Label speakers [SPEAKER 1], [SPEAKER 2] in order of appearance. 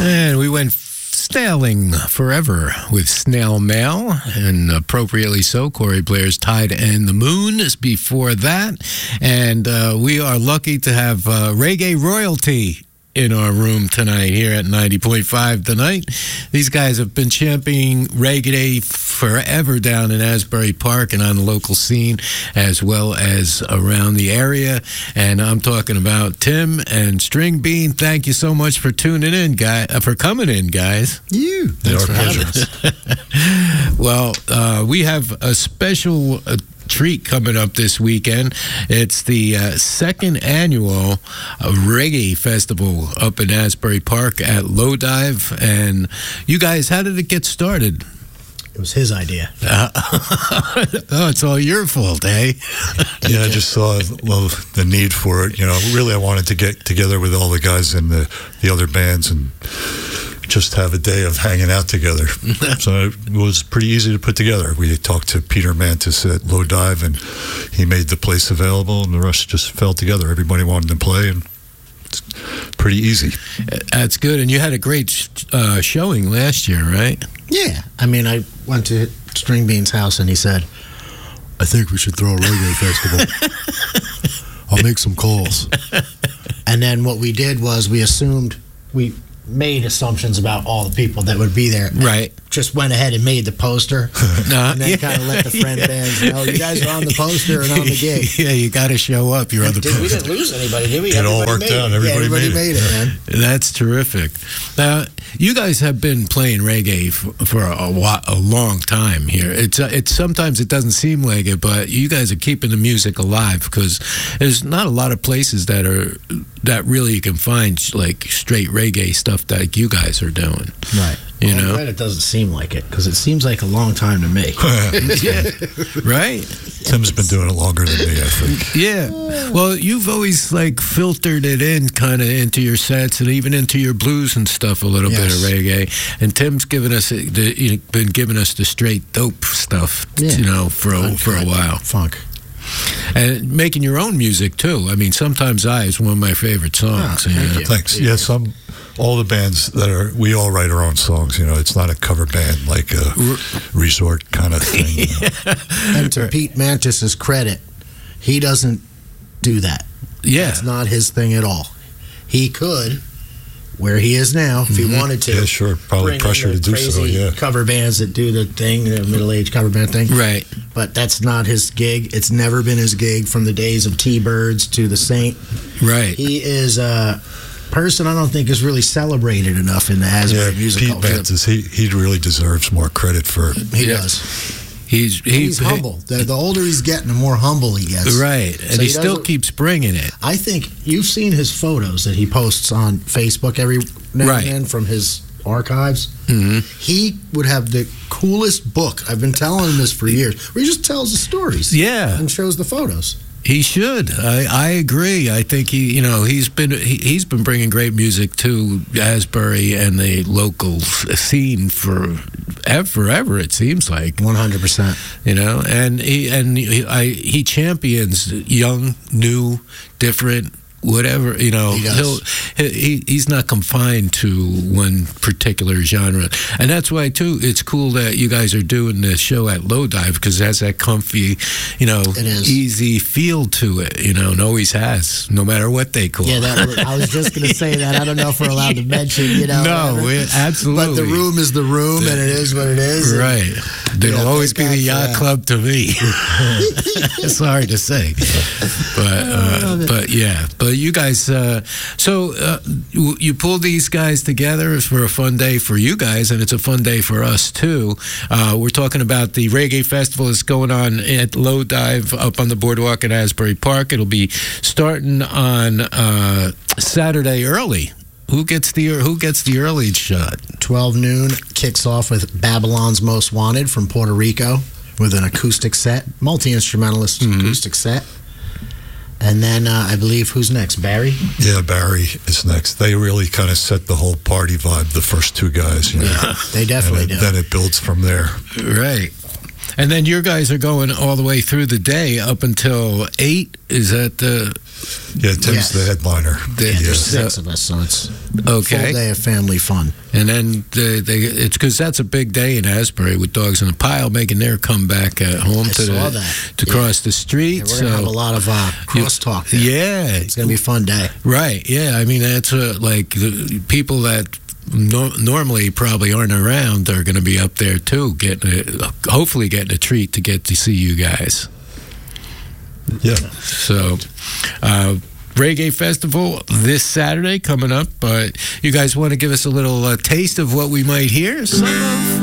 [SPEAKER 1] And we went sailing forever with Snail Mail, and appropriately so. Corey Blair's Tide and the Moon is before that. And we are lucky to have reggae royalty in our room tonight here at 90.5 tonight. These guys have been championing reggae forever down in Asbury Park and on the local scene as well as around the area. And I'm talking about Tim and String Bean. Thank you so much for tuning in, for coming in, guys.
[SPEAKER 2] Thanks for having us.
[SPEAKER 1] Well, we have a special treat coming up this weekend. It's the second annual reggae festival up in Asbury Park at Low Dive. And you guys, how did it get started?
[SPEAKER 2] It was his idea.
[SPEAKER 1] Oh, it's all your fault, eh?
[SPEAKER 3] Yeah, I just saw the need for it. Really, I wanted to get together with all the guys in the other bands and just have a day of hanging out together. So it was pretty easy to put together. We talked to Peter Mantis at Low Dive, and he made the place available, and the rest just fell together. Everybody wanted to play, and it's pretty easy.
[SPEAKER 1] That's good. And you had a great showing last year, right?
[SPEAKER 2] Yeah. I mean, I went to String Bean's house, and he said, I think we should throw a reggae festival. I'll make some calls. And then what we did was we made assumptions about all the people that would be there.
[SPEAKER 1] Right.
[SPEAKER 2] Just went ahead and made the poster. And then kind of let the friend bands know, you guys are on the poster and on the gig.
[SPEAKER 1] Yeah, you got to show up. You're on the poster.
[SPEAKER 2] We didn't lose anybody, did we?
[SPEAKER 3] It all worked out. Everybody made it,
[SPEAKER 2] man.
[SPEAKER 1] That's terrific. Now, you guys have been playing reggae for a long time here. It's sometimes it doesn't seem like it, but you guys are keeping the music alive, because there's not a lot of places that really you can find like straight reggae stuff like you guys are doing.
[SPEAKER 2] Right.
[SPEAKER 1] I'm
[SPEAKER 2] glad it doesn't seem like it, because it seems like a long time to me.
[SPEAKER 1] Yeah. Right?
[SPEAKER 3] Tim's been doing it longer than me, I think.
[SPEAKER 1] Yeah. Well, you've always filtered it in kind of into your sets and even into your blues and stuff, a little bit of reggae. And Tim's been giving us the straight dope stuff, for a while.
[SPEAKER 2] Funk.
[SPEAKER 1] And making your own music too. I mean, Sometimes I is one of my favorite songs.
[SPEAKER 3] Thanks. Yeah, all the bands we all write our own songs. It's not a cover band like a resort kind of thing.
[SPEAKER 2] And to Pete Mantis's credit, he doesn't do that.
[SPEAKER 1] Yeah,
[SPEAKER 2] it's not his thing at all. He could, where he is now, if he wanted to.
[SPEAKER 3] Yeah, sure. Probably pressure to do so. Yeah,
[SPEAKER 2] cover bands that do the thing, the middle-aged cover band thing.
[SPEAKER 1] Right.
[SPEAKER 2] But that's not his gig. It's never been his gig from the days of T-Birds to the Saint.
[SPEAKER 1] Right.
[SPEAKER 2] He is a person I don't think is really celebrated enough in the Asbury music
[SPEAKER 3] Pete
[SPEAKER 2] culture.
[SPEAKER 3] Mantis, he really deserves more credit for it.
[SPEAKER 2] He does. He's humble. The older he's getting, the more humble he gets.
[SPEAKER 1] Right. And he still keeps bringing it.
[SPEAKER 2] I think you've seen his photos that he posts on Facebook every now and then from his archives.
[SPEAKER 1] Mm-hmm.
[SPEAKER 2] He would have the coolest book. I've been telling him this for years, where he just tells the stories.
[SPEAKER 1] Yeah.
[SPEAKER 2] And shows the photos.
[SPEAKER 1] He should. I agree. I think he's been bringing great music to Asbury and the local scene forever. It seems like
[SPEAKER 2] 100%.
[SPEAKER 1] And he champions young, new, different. Whatever, he's not confined to one particular genre. And that's why, too, it's cool that you guys are doing this show at Low Dive, because it has that comfy, easy feel to it, and always has, no matter what they call it.
[SPEAKER 2] Yeah, I was just going to say that. I don't know if we're allowed to mention,
[SPEAKER 1] No, absolutely.
[SPEAKER 2] But the room is the room, and it is what it is.
[SPEAKER 1] Right. It'll always be the yacht club to me. Sorry to say. But yeah. But you guys, you pull these guys together for a fun day for you guys, and it's a fun day for us too. We're talking about the Reggae Festival that's going on at Low Dive up on the boardwalk at Asbury Park. It'll be starting on Saturday early. Who gets the early shot?
[SPEAKER 2] 12 noon kicks off with Babylon's Most Wanted from Puerto Rico with an acoustic set, multi-instrumentalist acoustic set. And then I believe, who's next? Barry?
[SPEAKER 3] Yeah, Barry is next. They really kind of set the whole party vibe, the first two guys.
[SPEAKER 2] Yeah, they definitely do.
[SPEAKER 3] Then it builds from there.
[SPEAKER 1] Right. And then your guys are going all the way through the day up until 8. Is that the...
[SPEAKER 3] Yeah, Tim's the headliner.
[SPEAKER 2] There's 6 of us, so it's
[SPEAKER 1] okay.
[SPEAKER 2] full day of family fun.
[SPEAKER 1] And then it's because that's a big day in Asbury with Dogs in a Pile making their comeback at home to cross the street.
[SPEAKER 2] Yeah, we're going to have a lot of crosstalk there.
[SPEAKER 1] Yeah.
[SPEAKER 2] It's going to be a fun day.
[SPEAKER 1] Right, yeah. I mean, that's like the people that normally probably aren't around are going to be up there too, hopefully getting a treat to get to see you guys.
[SPEAKER 3] Yeah.
[SPEAKER 1] So, Reggae Festival this Saturday coming up. But you guys want to give us a little taste of what we might hear? Some of